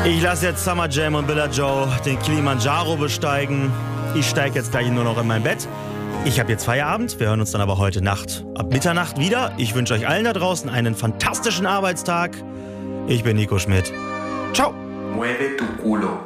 Ich lasse jetzt Summer Jam und Billa Joe den Kilimanjaro besteigen. Ich steige jetzt gleich nur noch in mein Bett. Ich habe jetzt Feierabend. Wir hören uns dann aber heute Nacht ab Mitternacht wieder. Ich wünsche euch allen da draußen einen fantastischen Arbeitstag. Ich bin Nico Schmidt. Ciao. Mueve tu culo.